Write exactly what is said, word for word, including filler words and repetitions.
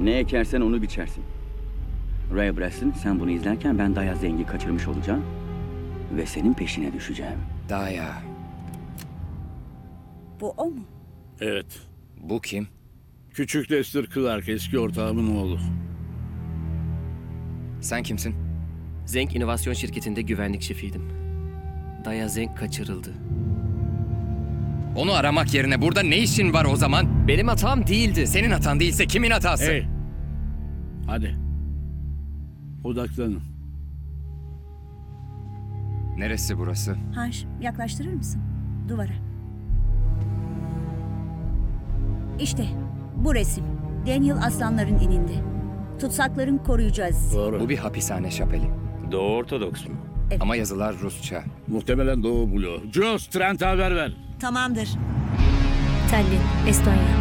Ne ekersen onu biçersin. Ray Braston, sen bunu izlerken ben Daya Zeng'i kaçırmış olacağım. Ve senin peşine düşeceğim. Daya. Bu o mu? Evet. Bu kim? Küçük Lester Clark, eski ortağımın oğlu. Sen kimsin? Zeng İnovasyon Şirketi'nde güvenlik şefiydim. Daya Zeng kaçırıldı. Onu aramak yerine burada ne işin var o zaman? Benim hatam değildi. Senin hatan değilse kimin hatası? Hey! Hadi. Odaklanın. Neresi burası? Hanş, yaklaştırır mısın? Duvara. İşte bu resim. Daniel aslanların ininde. Tutsakların koruyucu azizi. Doğru. Bu bir hapishane şapeli. Doğu Ortodoks mu? Ama yazılar Rusça. Muhtemelen Doğu Bloğu. Joe, Trent'e haber ver. Tamamdır. Tallinn, Estonya.